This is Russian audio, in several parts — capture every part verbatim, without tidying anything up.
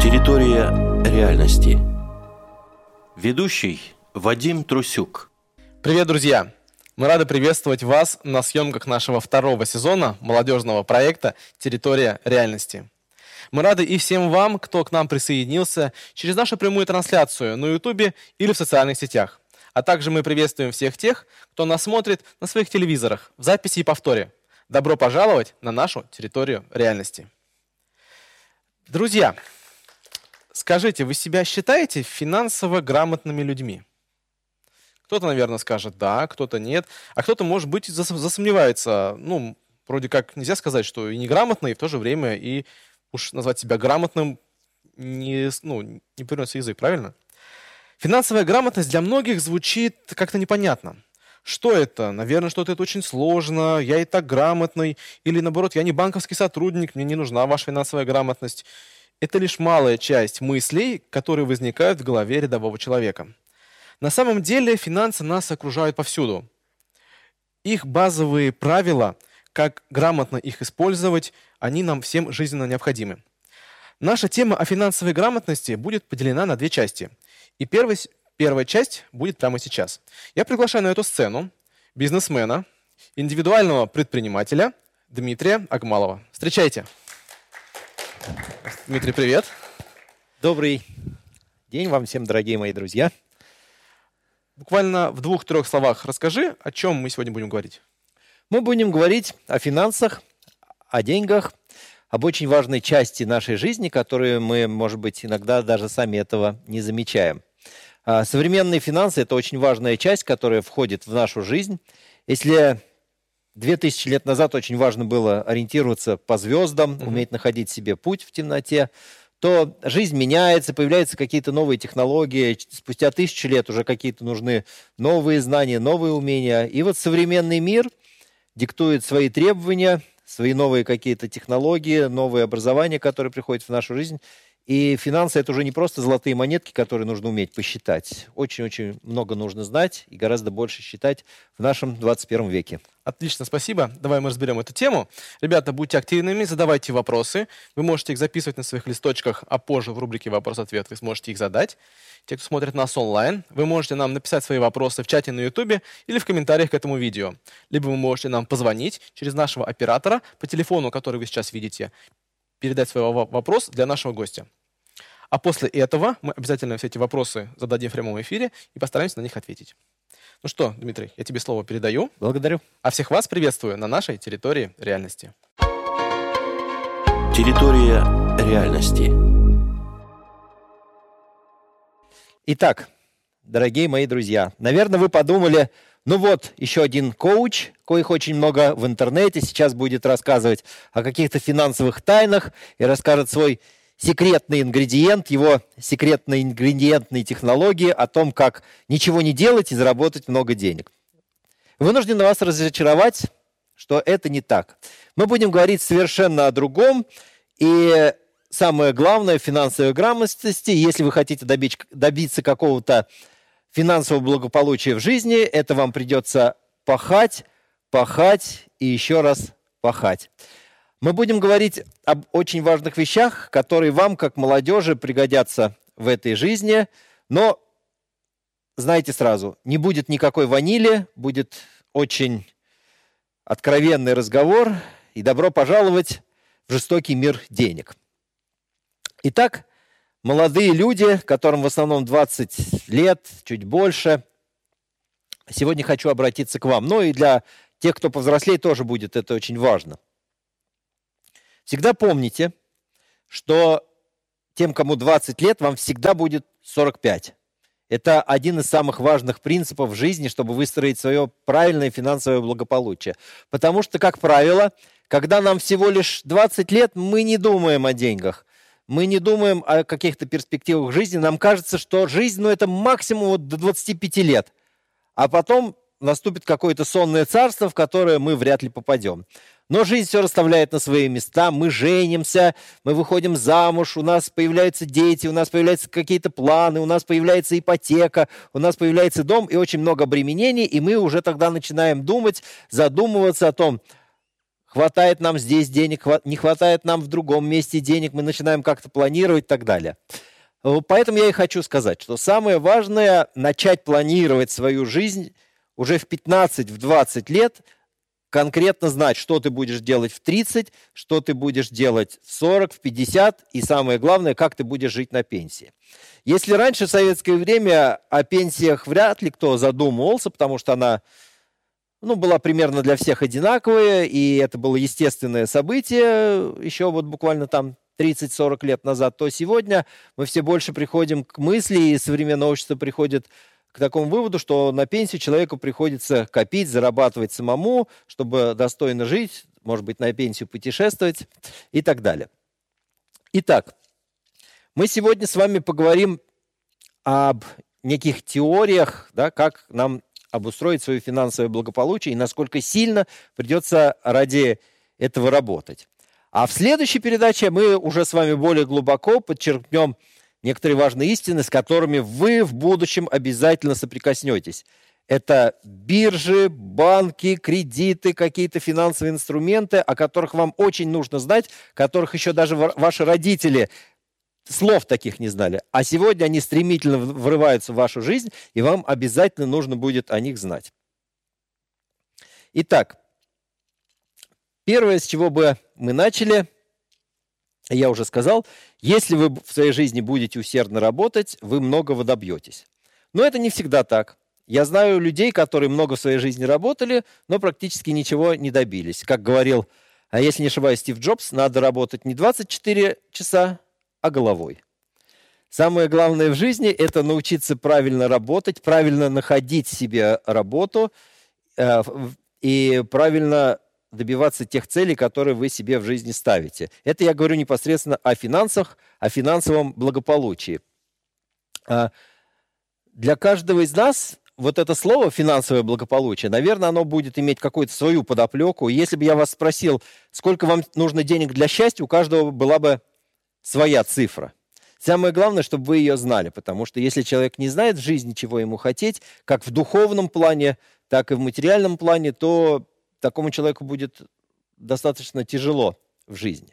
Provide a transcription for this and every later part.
Территория реальности. Ведущий Вадим Трусюк. Привет, друзья! Мы рады приветствовать вас на съемках нашего второго сезона молодежного проекта «Территория реальности». Мы рады и всем вам, кто к нам присоединился через нашу прямую трансляцию на Ютубе или в социальных сетях. А также мы приветствуем всех тех, кто нас смотрит на своих телевизорах, в записи и повторе. Добро пожаловать на нашу территорию реальности. Друзья, скажите, вы себя считаете финансово грамотными людьми? Кто-то, наверное, скажет «да», кто-то «нет», а кто-то, может быть, засомневается. Ну, вроде как нельзя сказать, что и неграмотно, и в то же время и уж назвать себя грамотным не, ну, не повернется язык, правильно? Финансовая грамотность для многих звучит как-то непонятно. Что это? Наверное, что-то это очень сложно, я и так грамотный, или наоборот, я не банковский сотрудник, мне не нужна ваша финансовая грамотность. Это лишь малая часть мыслей, которые возникают в голове рядового человека. На самом деле финансы нас окружают повсюду. Их базовые правила, как грамотно их использовать, они нам всем жизненно необходимы. Наша тема о финансовой грамотности будет поделена на две части. И первый, первая часть будет прямо сейчас. Я приглашаю на эту сцену бизнесмена, индивидуального предпринимателя Дмитрия Агмалова. Встречайте. Дмитрий, привет. Добрый день вам всем, дорогие мои друзья. Буквально в двух-трех словах расскажи, о чем мы сегодня будем говорить. Мы будем говорить о финансах, о деньгах, об очень важной части нашей жизни, которую мы, может быть, иногда даже сами этого не замечаем. Современные финансы – это очень важная часть, которая входит в нашу жизнь. Если две тысячи лет назад очень важно было ориентироваться по звездам, mm-hmm. уметь находить себе путь в темноте, то жизнь меняется, появляются какие-то новые технологии, спустя тысячи лет уже какие-то нужны новые знания, новые умения. И вот современный мир диктует свои требования, свои новые какие-то технологии, новые образования, которые приходят в нашу жизнь. И финансы – это уже не просто золотые монетки, которые нужно уметь посчитать. Очень-очень много нужно знать и гораздо больше считать в нашем двадцать первом веке. Отлично, спасибо. Давай мы разберем эту тему. Ребята, будьте активными, задавайте вопросы. Вы можете их записывать на своих листочках, а позже в рубрике «Вопрос-ответ» вы сможете их задать. Те, кто смотрит нас онлайн, вы можете нам написать свои вопросы в чате на Ютубе или в комментариях к этому видео. Либо вы можете нам позвонить через нашего оператора по телефону, который вы сейчас видите, передать свой вопрос для нашего гостя. А после этого мы обязательно все эти вопросы зададим в прямом эфире и постараемся на них ответить. Ну что, Дмитрий, я тебе слово передаю. Благодарю. А всех вас приветствую на нашей территории реальности. Территория реальности. Итак, дорогие мои друзья, наверное, вы подумали, ну вот, еще один коуч, коих очень много в интернете, сейчас будет рассказывать о каких-то финансовых тайнах и расскажет свой секретный ингредиент, его секретные ингредиентные технологии о том, как ничего не делать и заработать много денег. Вынужден вас разочаровать, что это не так. Мы будем говорить совершенно о другом. И самое главное в финансовой грамотности, если вы хотите добить, добиться какого-то финансового благополучия в жизни, это вам придется пахать, пахать и еще раз пахать. Мы будем говорить об очень важных вещах, которые вам, как молодежи, пригодятся в этой жизни. Но знайте сразу, не будет никакой ванили, будет очень откровенный разговор. И добро пожаловать в жестокий мир денег. Итак, молодые люди, которым в основном двадцать лет, чуть больше, сегодня хочу обратиться к вам. Ну и для тех, кто повзрослее, тоже будет это очень важно. Всегда помните, что тем, кому двадцать лет, вам всегда будет сорок пять. Это один из самых важных принципов в жизни, чтобы выстроить свое правильное финансовое благополучие. Потому что, как правило, когда нам всего лишь двадцать лет, мы не думаем о деньгах. Мы не думаем о каких-то перспективах жизни. Нам кажется, что жизнь, ну, это максимум вот до двадцати пяти лет. А потом наступит какое-то сонное царство, в которое мы вряд ли попадем. Но жизнь все расставляет на свои места, мы женимся, мы выходим замуж, у нас появляются дети, у нас появляются какие-то планы, у нас появляется ипотека, у нас появляется дом и очень много обременений, и мы уже тогда начинаем думать, задумываться о том, хватает нам здесь денег, не хватает нам в другом месте денег, мы начинаем как-то планировать и так далее. Поэтому я и хочу сказать, что самое важное – начать планировать свою жизнь уже в пятнадцать-двадцать лет, конкретно знать, что ты будешь делать в тридцать, что ты будешь делать в сорок, в пятьдесят, и самое главное, как ты будешь жить на пенсии. Если раньше в советское время о пенсиях вряд ли кто задумывался, потому что она ну, была примерно для всех одинаковая, и это было естественное событие еще вот буквально там тридцать-сорок лет назад, то сегодня мы все больше приходим к мысли, и современное общество приходит к такому выводу, что на пенсию человеку приходится копить, зарабатывать самому, чтобы достойно жить, может быть, на пенсию путешествовать и так далее. Итак, мы сегодня с вами поговорим об неких теориях, да, как нам обустроить свое финансовое благополучие и насколько сильно придется ради этого работать. А в следующей передаче мы уже с вами более глубоко подчеркнем некоторые важные истины, с которыми вы в будущем обязательно соприкоснетесь. Это биржи, банки, кредиты, какие-то финансовые инструменты, о которых вам очень нужно знать, которых еще даже ваши родители слов таких не знали. А сегодня они стремительно врываются в вашу жизнь, и вам обязательно нужно будет о них знать. Итак, первое, с чего бы мы начали, я уже сказал, если вы в своей жизни будете усердно работать, вы многого добьетесь. Но это не всегда так. Я знаю людей, которые много в своей жизни работали, но практически ничего не добились. Как говорил, если не ошибаюсь, Стив Джобс, надо работать не двадцать четыре часа, а головой. Самое главное в жизни – это научиться правильно работать, правильно находить себе работу э, и правильно добиваться тех целей, которые вы себе в жизни ставите. Это я говорю непосредственно о финансах, о финансовом благополучии. Для каждого из нас вот это слово «финансовое благополучие», наверное, оно будет иметь какую-то свою подоплеку. Если бы я вас спросил, сколько вам нужно денег для счастья, у каждого была бы своя цифра. Самое главное, чтобы вы ее знали, потому что если человек не знает в жизни, чего ему хотеть, как в духовном плане, так и в материальном плане, то такому человеку будет достаточно тяжело в жизни.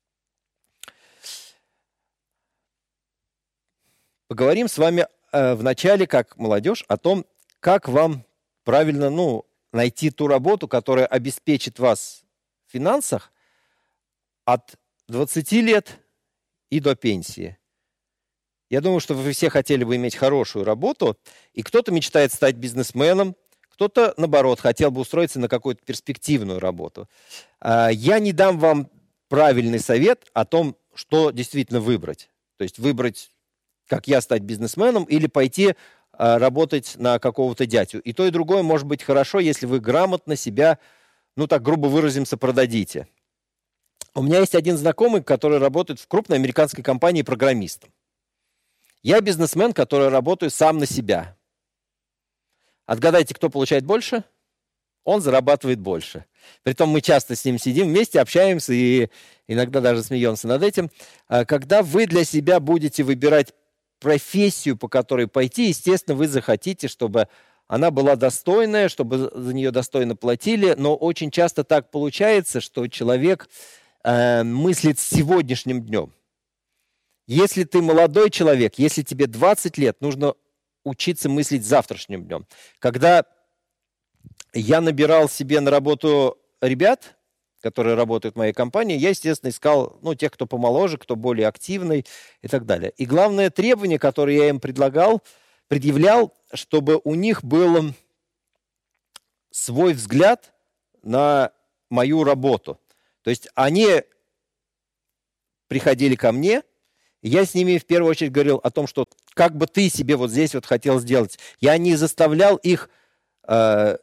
Поговорим с вами э, вначале, как молодежь, о том, как вам правильно ну, найти ту работу, которая обеспечит вас в финансах от двадцати лет и до пенсии. Я думаю, что вы все хотели бы иметь хорошую работу, и кто-то мечтает стать бизнесменом, кто-то, наоборот, хотел бы устроиться на какую-то перспективную работу. Я не дам вам правильный совет о том, что действительно выбрать. То есть выбрать, как я, стать бизнесменом или пойти работать на какого-то дядю. И то, и другое может быть хорошо, если вы грамотно себя, ну так грубо выразимся, продадите. У меня есть один знакомый, который работает в крупной американской компании программистом. Я бизнесмен, который работаю сам на себя. Отгадайте, кто получает больше? Он зарабатывает больше. Притом мы часто с ним сидим вместе, общаемся и иногда даже смеемся над этим. Когда вы для себя будете выбирать профессию, по которой пойти, естественно, вы захотите, чтобы она была достойная, чтобы за нее достойно платили, но очень часто так получается, что человек э, мыслит сегодняшним днем. Если ты молодой человек, если тебе двадцать лет, нужно учиться мыслить завтрашним днем. Когда я набирал себе на работу ребят, которые работают в моей компании, я, естественно, искал ну, тех, кто помоложе, кто более активный и так далее. И главное требование, которое я им предлагал, предъявлял, чтобы у них был свой взгляд на мою работу. То есть они приходили ко мне, и я с ними в первую очередь говорил о том, что как бы ты себе вот здесь вот хотел сделать. Я не заставлял их э,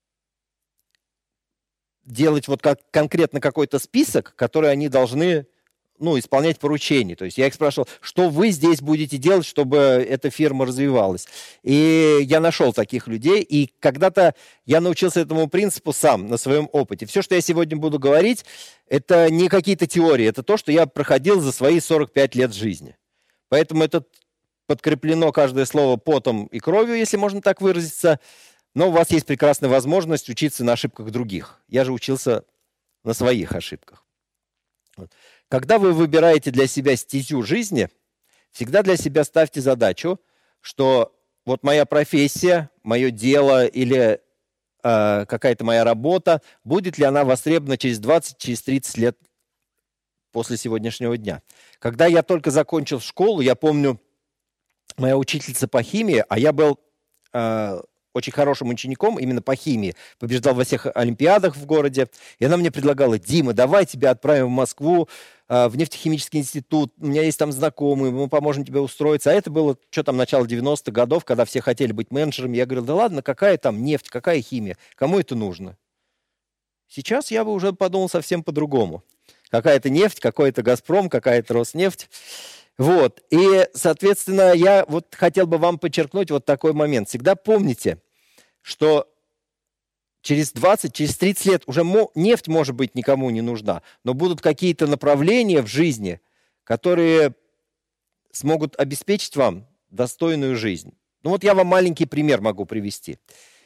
делать вот как, конкретно какой-то список, который они должны ну, исполнять поручения. То есть я их спрашивал, что вы здесь будете делать, чтобы эта фирма развивалась. И я нашел таких людей, и когда-то я научился этому принципу сам, на своем опыте. Все, что я сегодня буду говорить, это не какие-то теории, это то, что я проходил за свои сорок пять лет жизни. Поэтому это подкреплено каждое слово потом и кровью, если можно так выразиться, но у вас есть прекрасная возможность учиться на ошибках других. Я же учился на своих ошибках. Вот. Когда вы выбираете для себя стезю жизни, всегда для себя ставьте задачу, что вот моя профессия, мое дело или э, какая-то моя работа, будет ли она востребована через двадцать, через тридцать лет после сегодняшнего дня. Когда я только закончил школу, я помню, моя учительница по химии, а я был э, очень хорошим учеником именно по химии, побеждал во всех олимпиадах в городе, и она мне предлагала: Дима, давай тебя отправим в Москву, э, в нефтехимический институт, у меня есть там знакомые, мы поможем тебе устроиться. А это было, что там, начало девяностых годов, когда все хотели быть менеджерами. Я говорил: да ладно, какая там нефть, какая химия, кому это нужно? Сейчас я бы уже подумал совсем по-другому. Какая-то нефть, какой-то «Газпром», какая-то «Роснефть». Вот. И, соответственно, я вот хотел бы вам подчеркнуть вот такой момент. Всегда помните, что через двадцать, через тридцать лет уже нефть, может быть, никому не нужна, но будут какие-то направления в жизни, которые смогут обеспечить вам достойную жизнь. Ну вот я вам маленький пример могу привести.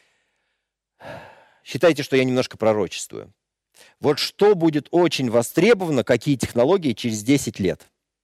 Считайте, что я немножко пророчествую. Вот что будет очень востребовано, какие технологии через десять лет.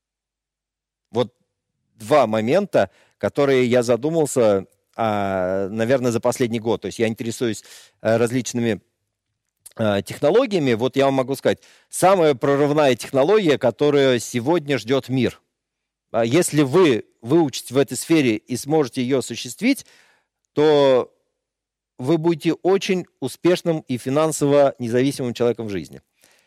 Вот два момента, которые я задумался, наверное, за последний год. То есть я интересуюсь различными технологиями. Вот я вам могу сказать, самая прорывная технология, которая сегодня ждет мир. Если вы выучитесь в этой сфере и сможете ее осуществить, то вы будете очень успешным и финансово независимым человеком в жизни.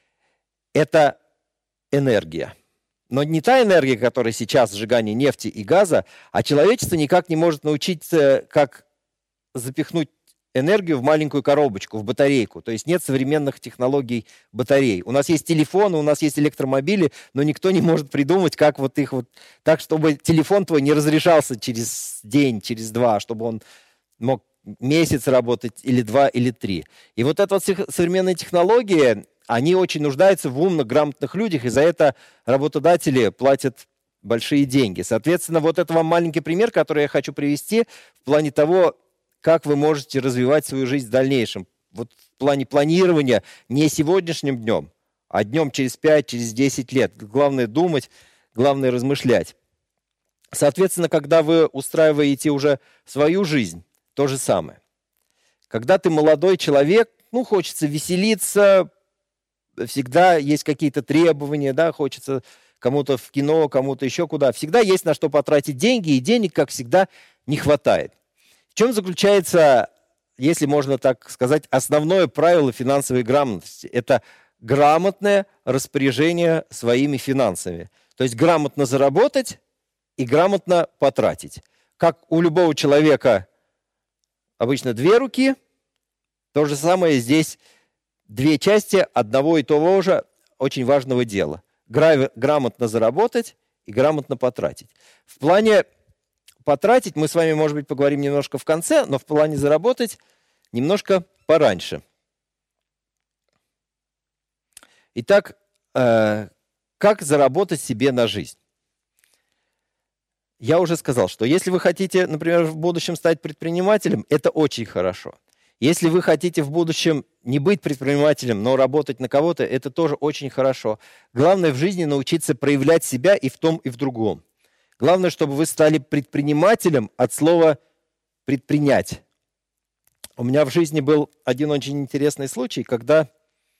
Это энергия. Но не та энергия, которая сейчас сжигание нефти и газа, а человечество никак не может научиться, как запихнуть энергию в маленькую коробочку, в батарейку. То есть нет современных технологий батарей. У нас есть телефоны, у нас есть электромобили, но никто не может придумать, как вот их вот так, чтобы телефон твой не разряжался через день, через два, чтобы он мог месяц работать или два, или три. И вот эта вот современная технология, они очень нуждаются в умных, грамотных людях, и за это работодатели платят большие деньги. Соответственно, вот это вам маленький пример, который я хочу привести в плане того, как вы можете развивать свою жизнь в дальнейшем. Вот в плане планирования не сегодняшним днем, а днем через пять, через десять лет. Главное думать, главное размышлять. Соответственно, когда вы устраиваете уже свою жизнь, то же самое. Когда ты молодой человек, ну, хочется веселиться, всегда есть какие-то требования, да, хочется кому-то в кино, кому-то еще куда. Всегда есть на что потратить деньги, и денег, как всегда, не хватает. В чем заключается, если можно так сказать, основное правило финансовой грамотности? Это грамотное распоряжение своими финансами. То есть грамотно заработать и грамотно потратить. Как у любого человека обычно две руки, то же самое здесь две части одного и того же очень важного дела. Гра- грамотно заработать и грамотно потратить. В плане потратить мы с вами, может быть, поговорим немножко в конце, но в плане заработать немножко пораньше. Итак, э, как заработать себе на жизнь? Я уже сказал, что если вы хотите, например, в будущем стать предпринимателем, это очень хорошо. Если вы хотите в будущем не быть предпринимателем, но работать на кого-то, это тоже очень хорошо. Главное в жизни научиться проявлять себя и в том, и в другом. Главное, чтобы вы стали предпринимателем от слова «предпринять». У меня в жизни был один очень интересный случай, когда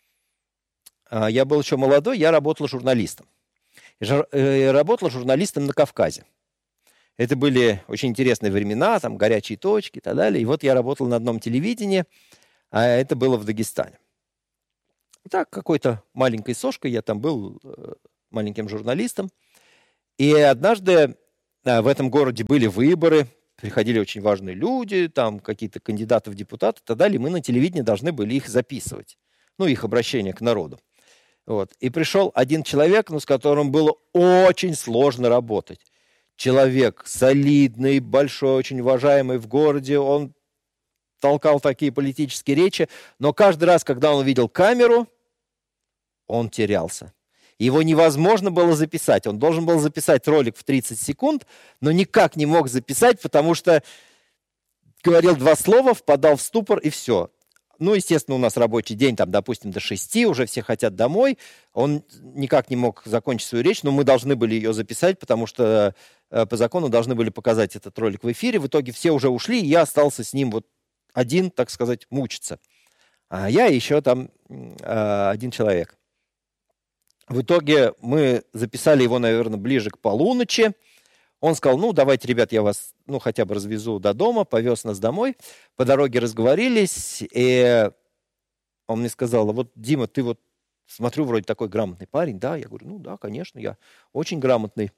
я был еще молодой, я работал журналистом. Я работал журналистом на Кавказе. Это были очень интересные времена, там горячие точки и так далее. И вот я работал на одном телевидении, а это было в Дагестане. Так, какой-то маленькой сошкой, я там был маленьким журналистом. И однажды в этом городе были выборы, приходили очень важные люди, там какие-то кандидаты в депутаты и так далее. Мы на телевидении должны были их записывать, ну, их обращение к народу. Вот. И пришел один человек, ну, с которым было очень сложно работать. Человек солидный, большой, очень уважаемый в городе, он толкал такие политические речи, но каждый раз, когда он увидел камеру, он терялся. Его невозможно было записать. Он должен был записать ролик в тридцать секунд, но никак не мог записать, потому что говорил два слова, впадал в ступор и все. ну, естественно, у нас рабочий день, там, допустим, до шести, уже все хотят домой. Он никак не мог закончить свою речь, но мы должны были ее записать, потому что э, по закону должны были показать этот ролик в эфире. В итоге все уже ушли, и я остался с ним вот один, так сказать, мучиться. А я еще там э, один человек. В итоге мы записали его, наверное, ближе к полуночи. Он сказал, ну, давайте, ребят, я вас, ну, хотя бы развезу до дома, повез нас домой. По дороге разговорились, и он мне сказал, вот, Дима, ты вот, смотрю, вроде такой грамотный парень, да? Я говорю, ну, да, конечно, я очень грамотный.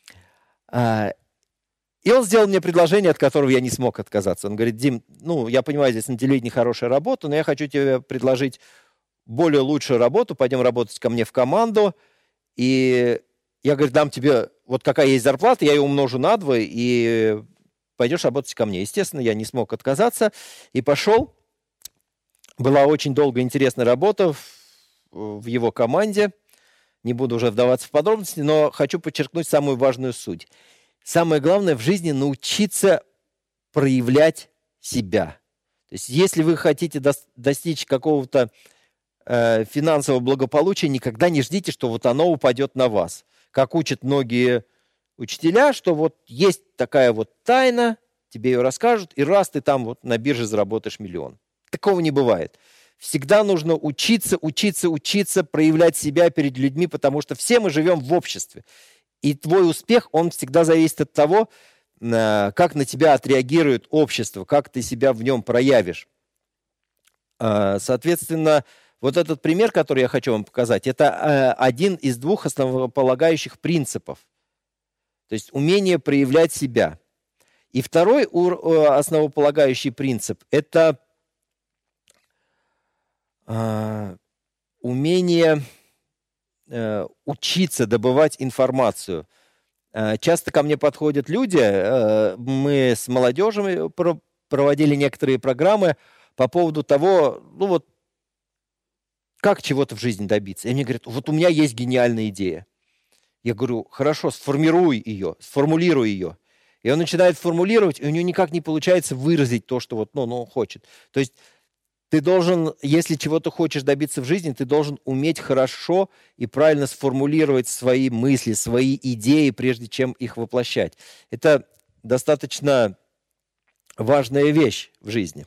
И он сделал мне предложение, от которого я не смог отказаться. Он говорит, Дим, ну, я понимаю, здесь на телевидении хорошая работа, но я хочу тебе предложить более лучшую работу, пойдем работать ко мне в команду, и я, говорю, дам тебе, вот какая есть зарплата, я ее умножу на два, и пойдешь работать ко мне. Естественно, я не смог отказаться, и пошел. Была очень долгая интересная работа в, в его команде. Не буду уже вдаваться в подробности, но хочу подчеркнуть самую важную суть. Самое главное в жизни научиться проявлять себя. То есть, если вы хотите дос- достичь какого-то э, финансового благополучия, никогда не ждите, что вот оно упадет на вас. Как учат многие учителя, что вот есть такая вот тайна, тебе ее расскажут, и раз ты там вот на бирже заработаешь миллион. Такого не бывает. Всегда нужно учиться, учиться, учиться, проявлять себя перед людьми, потому что все мы живем в обществе. И твой успех, он всегда зависит от того, как на тебя отреагирует общество, как ты себя в нем проявишь. Соответственно, вот этот пример, который я хочу вам показать, это один из двух основополагающих принципов. То есть умение проявлять себя. И второй основополагающий принцип – это умение учиться добывать информацию. Часто ко мне подходят люди, мы с молодежью проводили некоторые программы по поводу того, ну вот, как чего-то в жизни добиться. И мне говорят, вот у меня есть гениальная идея. Я говорю, хорошо, сформируй ее, сформулируй ее. И он начинает формулировать, и у него никак не получается выразить то, что вот, ну, ну, он хочет. То есть ты должен, если чего-то хочешь добиться в жизни, ты должен уметь хорошо и правильно сформулировать свои мысли, свои идеи, прежде чем их воплощать. Это достаточно важная вещь в жизни.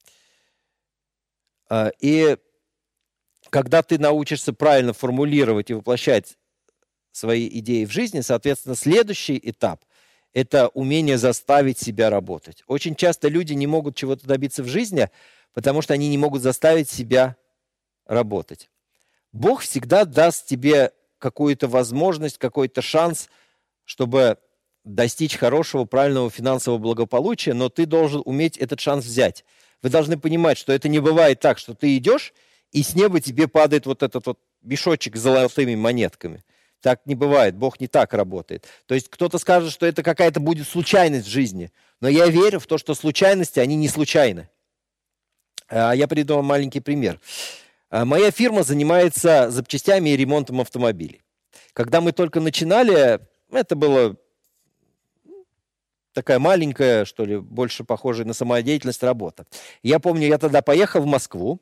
И когда ты научишься правильно формулировать и воплощать свои идеи в жизни, соответственно, следующий этап – это умение заставить себя работать. Очень часто люди не могут чего-то добиться в жизни, потому что они не могут заставить себя работать. Бог всегда даст тебе какую-то возможность, какой-то шанс, чтобы достичь хорошего, правильного финансового благополучия, но ты должен уметь этот шанс взять. Вы должны понимать, что это не бывает так, что ты идешь, и с неба тебе падает вот этот вот мешочек с золотыми монетками. Так не бывает, Бог не так работает. То есть кто-то скажет, что это какая-то будет случайность в жизни, но я верю в то, что случайности, они не случайны. Я приведу вам маленький пример. Моя фирма занимается запчастями и ремонтом автомобилей. Когда мы только начинали, это было такая маленькая, что ли, больше похожая на самодеятельность работа. Я помню, я тогда поехал в Москву,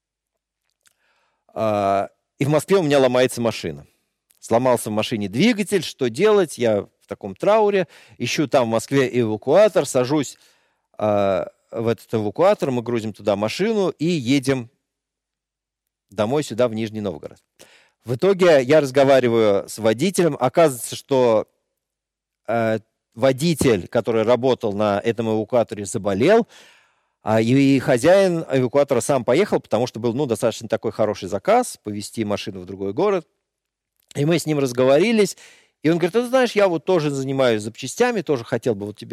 и в Москве у меня ломается машина. Сломался в машине двигатель, что делать? Я в таком трауре, ищу там в Москве эвакуатор, сажусь в этот эвакуатор, мы грузим туда машину и едем домой сюда, в Нижний Новгород. В итоге я разговариваю с водителем, оказывается, что водитель, который работал на этом эвакуаторе, заболел, и хозяин эвакуатора сам поехал, потому что был, ну, достаточно такой хороший заказ, повезти машину в другой город. И мы с ним разговорились, и он говорит, ты знаешь, я вот тоже занимаюсь запчастями, тоже хотел бы вот тебе